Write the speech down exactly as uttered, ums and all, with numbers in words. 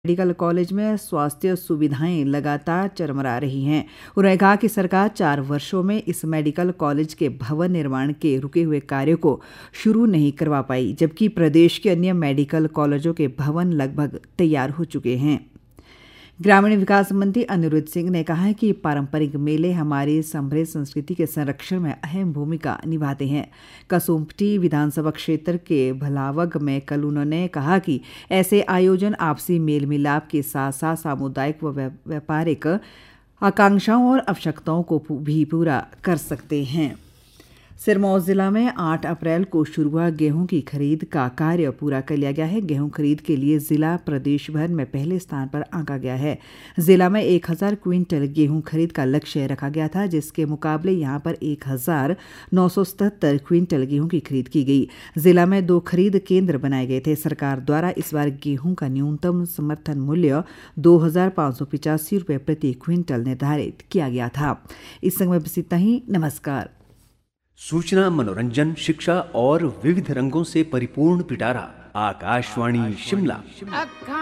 Medical college में स्वास्थ्य सुविधाएं लगातार चरमरा रही हैं। उन्होंने कहा कि सरकार चार वर्षों में इस मेडिकल कॉलेज के भवन निर्माण के रुके हुए कार्य को शुरू नहीं करवा पाई, जबकि प्रदेश के अन्य मेडिकल कॉलेजों के भवन लगभग तैयार हो चुके हैं। ग्रामीण विकास मंत्री अनिरुद्ध सिंह ने कहा है कि पारंपरिक मेले हमारी समृद्ध संस्कृति के संरक्षण में अहम भूमिका निभाते हैं। कसुम्पटी विधानसभा क्षेत्र के भलावग में कल उन्होंने कहा कि ऐसे आयोजन आपसी मेल मिलाप के साथ साथ सामुदायिक व व्यापारिक आकांक्षाओं और आवश्यकताओं को भी पूरा कर सकते हैं। सिरमौर जिला में आठ अप्रैल को शुरू हुआ गेहूं की खरीद का कार्य पूरा कर लिया गया है। गेहूं खरीद के लिए जिला प्रदेश भर में पहले स्थान पर आंका गया है। जिला में एक हज़ार क्विंटल गेहूं खरीद का लक्ष्य रखा गया था, जिसके मुकाबले यहां पर एक हज़ार नौ सौ सतहत्तर क्विंटल गेहूं की खरीद की गई। जिला में दो खरीद केंद्र बनाए गए थे। सरकार द्वारा इस बार गेहूं का न्यूनतम समर्थन मूल्य दो हजार पाँच सौ पिचासी रुपये प्रति क्विंटल निर्धारित किया गया था। इस समय बस इतना ही। नमस्कार। सूचना, मनोरंजन, शिक्षा और विविध रंगों से परिपूर्ण पिटारा। आकाशवाणी शिमला।